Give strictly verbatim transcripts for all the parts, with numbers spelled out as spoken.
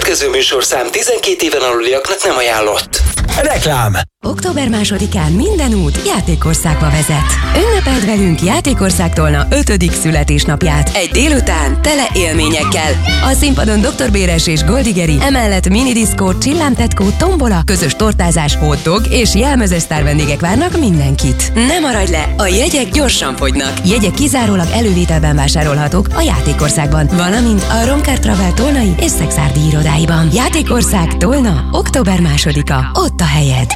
következő műsorszám tizenkét éven aluliaknak nem ajánlott. Reklám. október másodikán minden út Játékországba vezet. Ünnepeld velünk Játékország Tolna ötödik születésnapját. Egy délután tele élményekkel. A színpadon doktor Béres és Goldigeri, emellett minidiszkó, csillámtetkó, tombola, közös tortázás, hotdog és jelmezes sztár vendégek várnak mindenkit. Ne maradj le, a jegyek gyorsan fogynak. Jegyek kizárólag elővételben vásárolhatók a Játékországban, valamint a Romkár Travel tolnai és szexárdi irodáiban. Játékország Tolna, október másodika. Ott a helyed.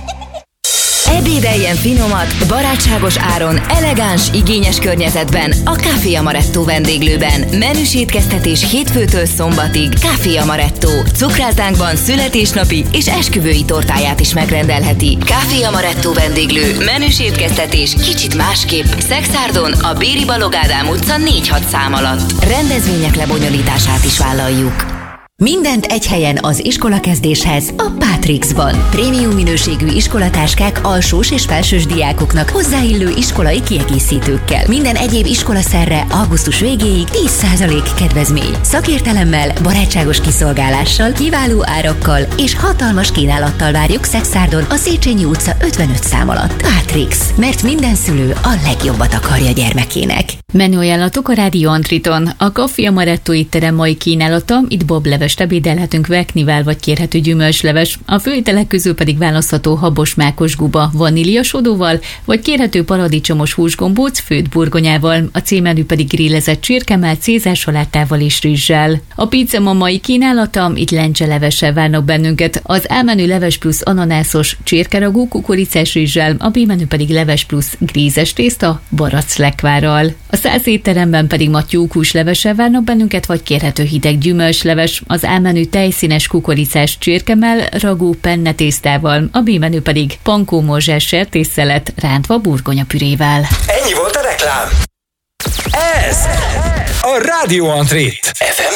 Ebédeljen finomat, barátságos áron, elegáns, igényes környezetben a Café Amaretto vendéglőben. Menüs étkeztetés hétfőtől szombatig. Café Amaretto. Cukrászdánkban születésnapi és esküvői tortáját is megrendelheti. Café Amaretto vendéglő. Menüs étkeztetés kicsit másképp. Szexárdon a Béri Balogh Ádám utca négy hat szám alatt. Rendezvények lebonyolítását is vállaljuk. Mindent egy helyen az iskolakezdéshez a Pátrixban. Prémium minőségű iskolatáskák alsós és felsős diákoknak hozzáillő iskolai kiegészítőkkel. Minden egyéb iskolaszerre augusztus végéig tíz százalék kedvezmény. Szakértelemmel, barátságos kiszolgálással, kiváló árakkal és hatalmas kínálattal várjuk Szexárdon a Széchenyi utca ötvenöt szám alatt. Pátrix, mert minden szülő a legjobbat akarja gyermekének. Menüajánlatok a Rádió Antriton. A Café Amaretto étterem mai kínálata, itt boblevest ebédelhetünk veknivel vagy kérhető gyümölcsleves, a főételek közül pedig választható habos mákos guba vaníliasodóval, vagy kérhető paradicsomos húsgombóc főtt burgonyával, a címmenü pedig grillezett csirkemell, cézár salátával és rizssel. A pizza ma mai kínálata, itt lencselevessel várnak bennünket, az A menü leves plusz ananászos csirkeragú kukoricás rizssel, a B menü pedig leves plusz grízes tészta baraclekvárral. A száz étteremben pedig matyókús levessel várnak bennünket, vagy kérhető hideg gyümölcsleves, az A menü tejszínes kukoricás csirkemell ragú penne tésztával, a B menü pedig pankó morzsás sertésszelet rántva burgonyapürével. Ennyi volt a reklám. Ez a Rádió Antrit. ef em